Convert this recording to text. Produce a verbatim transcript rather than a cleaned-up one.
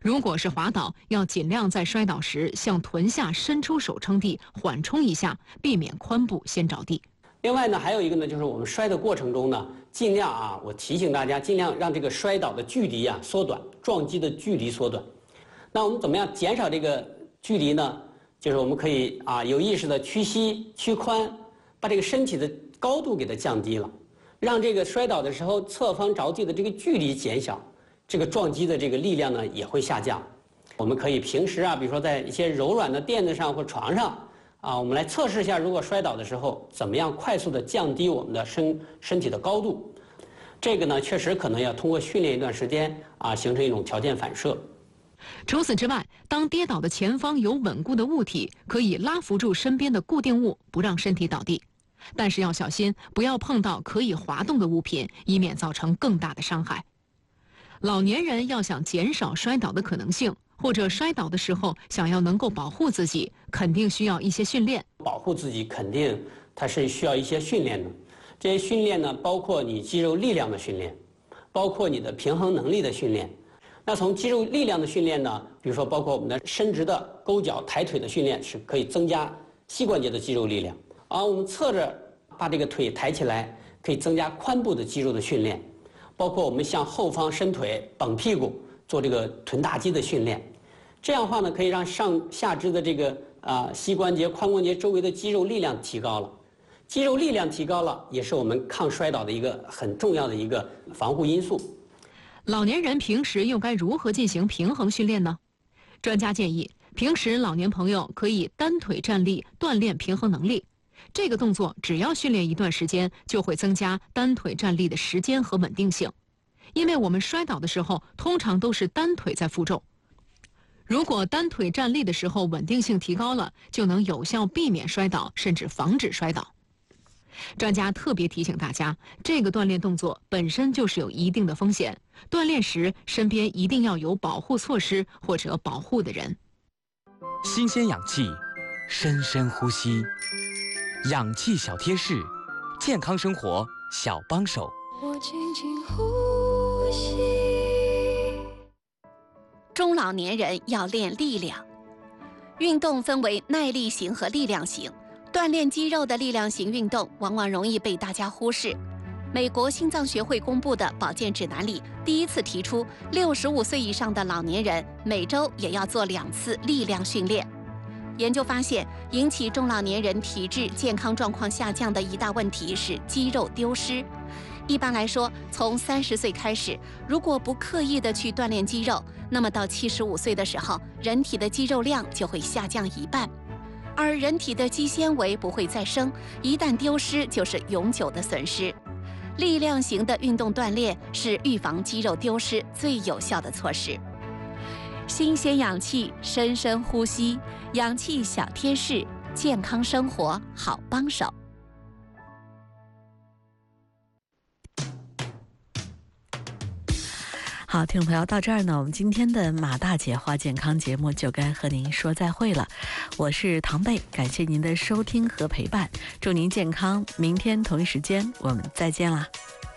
如果是滑倒，要尽量在摔倒时向臀下伸出手撑地，缓冲一下，避免髋部先着地。 另外呢，还有一个呢，就是我们摔的过程中呢，尽量啊，我提醒大家，尽量让这个摔倒的距离啊缩短，撞击的距离缩短。那我们怎么样减少这个距离呢？就是我们可以啊有意识的屈膝屈髋，把这个身体的高度给它降低了，让这个摔倒的时候侧方着地的这个距离减小，这个撞击的这个力量呢也会下降。我们可以平时啊，比如说在一些柔软的垫子上或床上啊，我们来测试一下，如果摔倒的时候怎么样快速的降低我们的身身体的高度。这个呢，确实可能要通过训练一段时间啊，形成一种条件反射。 除此之外，当跌倒的前方有稳固的物体，可以拉扶住身边的固定物，不让身体倒地。但是要小心，不要碰到可以滑动的物品，以免造成更大的伤害。老年人要想减少摔倒的可能性，或者摔倒的时候想要能够保护自己，肯定需要一些训练。 保护自己肯定它是需要一些训练的，这些训练呢，包括你肌肉力量的训练，包括你的平衡能力的训练。那从肌肉力量的训练呢，比如说包括我们的伸直的勾脚抬腿的训练，是可以增加膝关节的肌肉力量。而我们侧着把这个腿抬起来，可以增加髋部的肌肉的训练，包括我们向后方伸腿绷屁股做这个臀大肌的训练。这样的话呢，可以让上下肢的这个啊、呃、膝关节、髋关节周围的肌肉力量提高了。肌肉力量提高了，也是我们抗摔倒的一个很重要的一个防护因素。 老年人平时又该如何进行平衡训练呢？专家建议，平时老年朋友可以单腿站立锻炼平衡能力。这个动作只要训练一段时间，就会增加单腿站立的时间和稳定性。因为我们摔倒的时候，通常都是单腿在负重。如果单腿站立的时候稳定性提高了，就能有效避免摔倒，甚至防止摔倒。专家特别提醒大家，这个锻炼动作本身就是有一定的风险，锻炼时身边一定要有保护措施或者保护的人。 新鲜氧气，深深呼吸，氧气小贴士，健康生活小帮手。 我轻轻呼吸。 中老年人要练力量，运动分为耐力型和力量型。锻炼肌肉的力量型运动往往容易被大家忽视。美国心脏学会公布的保健指南里，第一次提出六十五岁以上的老年人每周也要做两次力量训练。研究发现，引起中老年人体质健康状况下降的一大问题是肌肉丢失。一般来说，从三十岁开始，如果不刻意的去锻炼肌肉，那么到七十五岁的时候，人体的肌肉量就会下降一半。而人体的肌纤维不会再生，一旦丢失就是永久的损失。力量型的运动锻炼是预防肌肉丢失最有效的措施。新鲜氧气，深深呼吸，氧气小贴士，健康生活好帮手。 好，听众朋友，到这儿呢，我们今天的马大姐话健康节目就该和您说再会了。我是唐贝，感谢您的收听和陪伴，祝您健康。明天同一时间我们再见啦。